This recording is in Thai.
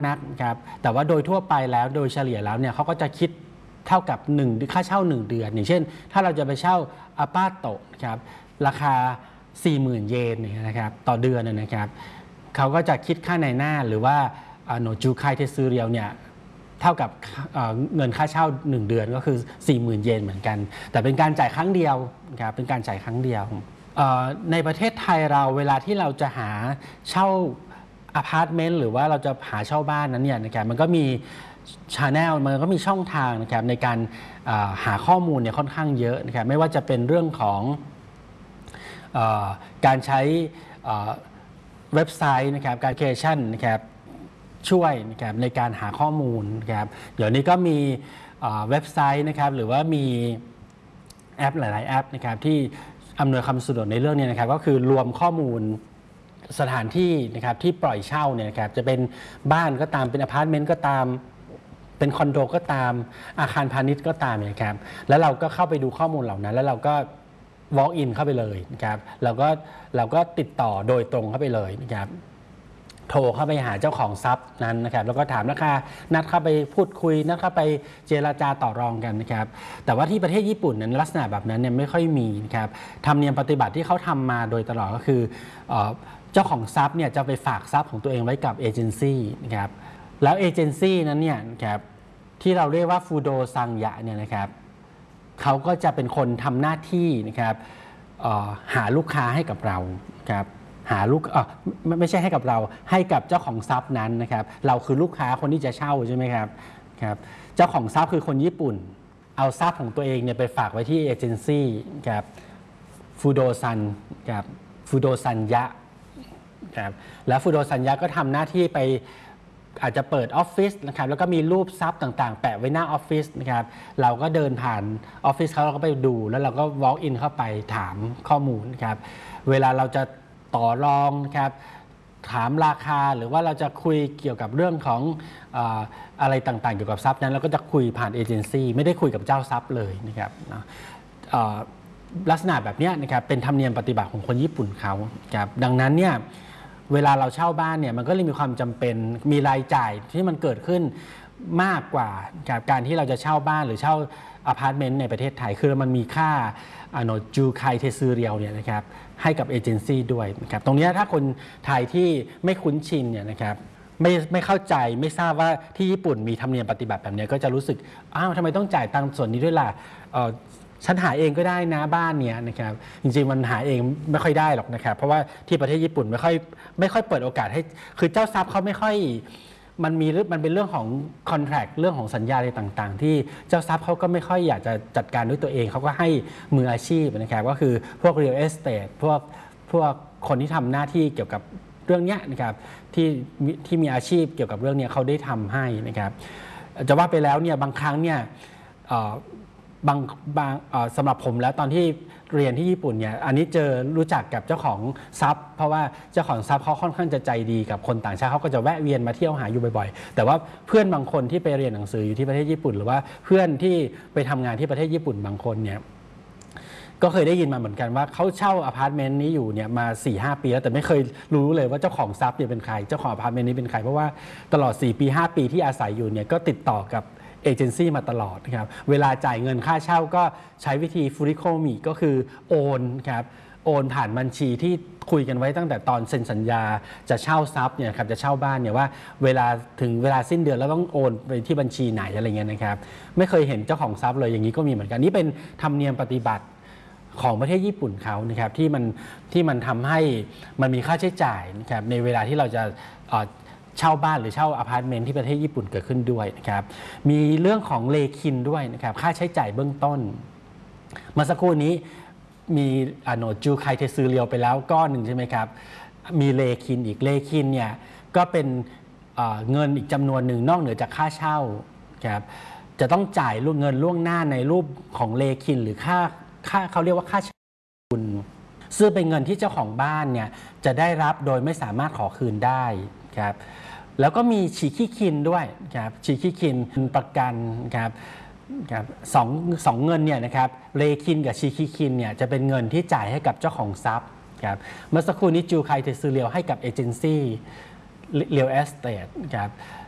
นักครับแต่ว่าโดยทั่วไปแล้วโดยเฉลี่ยแล้วเนี่ยเขาก็จะคิดเท่ากับ1ค่าเช่า1เดือนอย่างเช่นถ้าเราจะไปเช่าอพาร์ตโตนะครับราคา 40,000 เยนนะครับต่อเดือนนะครับเขาก็จะคิดค่าในหน้าหรือว่าโนจูคายเทซูเรียวเนี่ยเท่ากับเงินค่าเช่า1เดือนก็คือ 40,000 เยนเหมือนกันแต่เป็นการจ่ายครั้งเดียวครับเป็นการจ่ายครั้งเดียวในประเทศไทยเราเวลาที่เราจะหาเช่าอพาร์ตเมนต์หรือว่าเราจะหาเช่าบ้านนั้นเนี่ยนะครับมันก็มีchannel มันก็มีช่องทางนะครับในการหาข้อมูลเนี่ยค่อนข้างเยอะนะครับไม่ว่าจะเป็นเรื่องของการใช้เว็บไซต์นะครับการแอปพลิเคชันนะครับช่วยนะครับในการหาข้อมูลนะครับเดี๋ยวนี้ก็มีเว็บไซต์นะครับหรือว่ามีแอปหลายๆแอปนะครับที่อำนวยความสะดวกในเรื่องนี้นะครับก็คือรวมข้อมูลสถานที่นะครับที่ปล่อยเช่าเนี่ยนะครับจะเป็นบ้านก็ตามเป็นอพาร์ตเมนต์ก็ตามเป็นคอนโดก็ตามอาคารพาณิชย์ก็ตามเนี่ยครับแล้วเราก็เข้าไปดูข้อมูลเหล่านั้นแล้วเราก็ walk in เข้าไปเลยนะครับเราก็ติดต่อโดยตรงเข้าไปเลยนะครับโทรเข้าไปหาเจ้าของทรัพย์นั้นนะครับแล้วก็ถามราคานัดเข้าไปพูดคุยนัดเข้าไปเจรจาต่อรองกันนะครับแต่ว่าที่ประเทศญี่ปุ่นนั้นลักษณะแบบนั้นเนี่ยไม่ค่อยมีนะครับธรรมเนียมปฏิบัติที่เขาทำมาโดยตลอดก็คือเจ้าของทรัพย์เนี่ยจะไปฝากทรัพย์ของตัวเองไว้กับเอเจนซี่นะครับแล้วเอเจนซี่นั้นเนี่ยครับที่เราเรียกว่าฟูโดซังยะเนี่ยนะครับเขาก็จะเป็นคนทำหน้าที่นะครับหาลูกค้าให้กับเราครับหาลูกไม่ใช่ให้กับเราให้กับเจ้าของทรัพย์นั้นนะครับเราคือลูกค้าคนที่จะเช่าใช่ไหมครับครับเจ้าของทรัพย์คือคนญี่ปุ่นเอาทรัพย์ของตัวเองเนี่ยไปฝากไว้ที่เอเจนซี่ครับฟูโดซันครับฟูโดซันยะครับแล้วฟูโดซันยะก็ทำหน้าที่ไปอาจจะเปิดออฟฟิศนะครับแล้วก็มีรูปทรัพย์ต่างๆแปะไว้หน้าออฟฟิศนะครับเราก็เดินผ่านออฟฟิศเขาเราก็ไปดูแล้วเราก็ walk in เข้าไปถามข้อมูลครับเวลาเราจะต่อรองนะครับถามราคาหรือว่าเราจะคุยเกี่ยวกับเรื่องของอะไรต่างๆเกี่ยวกับทรัพย์นั้นเราก็จะคุยผ่านเอเจนซี่ไม่ได้คุยกับเจ้าทรัพย์เลยนะครับลักษณะแบบนี้นะครับเป็นธรรมเนียมปฏิบัติของคนญี่ปุ่นเขาครับดังนั้นเนี่ยเวลาเราเช่าบ้านเนี่ยมันก็เลยมีความจำเป็นมีรายจ่ายที่มันเกิดขึ้นมากกว่าการที่เราจะเช่าบ้านหรือเช่าอพาร์ตเมนต์ในประเทศไทยคือมันมีค่าจูไคเทซูเรียวเนี่ยนะครับให้กับเอเจนซี่ด้วยนะครับตรงนี้ถ้าคนไทยที่ไม่คุ้นชินเนี่ยนะครับไม่เข้าใจไม่ทราบว่าที่ญี่ปุ่นมีธรรมเนียมปฏิบัติแบบนี้ก็จะรู้สึกอ้าวทำไมต้องจ่ายตังค์ส่วนนี้ด้วยล่ะฉันหาเองก็ได้นะบ้านเนี่ยนะครับจริงๆมันหาเองไม่ค่อยได้หรอกนะครับเพราะว่าที่ประเทศญี่ปุ่นไม่ค่อยเปิดโอกาสให้คือเจ้าทรัพย์เขาไม่ค่อยมันเป็นเรื่องของคอนแทรคเรื่องของสัญญาอะไรต่างๆที่เจ้าทรัพย์เขาก็ไม่ค่อยอยากจะจัดการด้วยตัวเองเขาก็ให้มืออาชีพนะครับก็คือพวก real estate พวกคนที่ทำหน้าที่เกี่ยวกับเรื่องนี้นะครับที่มีอาชีพเกี่ยวกับเรื่องนี้เขาได้ทำให้นะครับจะว่าไปแล้วเนี่ยบางครั้งเนี่ยสำหรับผมแล้วตอนที่เรียนที่ญี่ปุ่นเนี่ยอันนี้รู้จักกับเจ้าของทรัพย์เพราะว่าเจ้าของทรัพย์เขาค่อนข้างจะใจดีกับคนต่างชาติเขาก็จะแวะเวียนมาเที่ยวหาอยู่บ่อยๆแต่ว่าเพื่อนบางคนที่ไปเรียนหนังสืออยู่ที่ประเทศญี่ปุ่นหรือว่าเพื่อนที่ไปทำงานที่ประเทศญี่ปุ่นบางคนเนี่ยก็เคยได้ยินมาเหมือนกันว่าเขาเช่าอพาร์ตเมนต์นี้อยู่เนี่ยมา 4-5 ปีแล้วแต่ไม่เคยรู้เลยว่าเจ้าของทรัพย์เนี่ยเป็นใครเจ้าของอพาร์ตเมนต์นี้เป็นใครเพราะว่าตลอด4 ปี 5 ปีที่อาศัยอยู่เนี่ยก็ติดต่อกับเอเจนซี่มาตลอดนะครับเวลาจ่ายเงินค่าเช่าก็ใช้วิธีฟูริโคมิก็คือโอนครับโอนผ่านบัญชีที่คุยกันไว้ตั้งแต่ตอนเซ็นสัญญาจะเช่าทรัพย์เนี่ยครับจะเช่าบ้านเนี่ยว่าเวลาถึงเวลาสิ้นเดือนแล้วต้องโอนไปที่บัญชีไหนอะไรเงี้ยนะครับไม่เคยเห็นเจ้าของทรัพย์เลยอย่างนี้ก็มีเหมือนกันนี่เป็นธรรมเนียมปฏิบัติของประเทศญี่ปุ่นเขานะครับที่มันทำให้มันมีค่าใช้จ่ายนะครับในเวลาที่เราจะเช่าบ้านหรือเช่าอพาร์ตเมนต์ที่ประเทศญี่ปุ่นเกิดขึ้นด้วยนะครับมีเรื่องของเลคินด้วยนะครับค่าใช้จ่ายเบื้องต้นเมื่อสักครู่นี้มีจูไคเทซูเรียวไปแล้วก้อนหนึ่งใช่ไหมครับมีเลคินอีกเลคินเนี่ยก็เป็นเงินอีกจำนวนหนึ่งนอกเหนือจากค่าเช่าครับจะต้องจ่ายเงินล่วงหน้าในรูปของเลคินหรือค่าเขาเรียกว่าค่าเช่าซึ่งเป็นเงินที่เจ้าของบ้านเนี่ยจะได้รับโดยไม่สามารถขอคืนได้ครับแล้วก็มีฉีคิคินด้วยครับฉีคิคินประกันครับสองเงินเนี่ยนะครับเลคินกับฉีคิคินเนี่ยจะเป็นเงินที่จ่ายให้กับเจ้าของทรัพย์ครับเมื่อสักครู่นี้จูไคเทซูเรียวให้กับเอเจนซี่เรียลเอสเตทครับ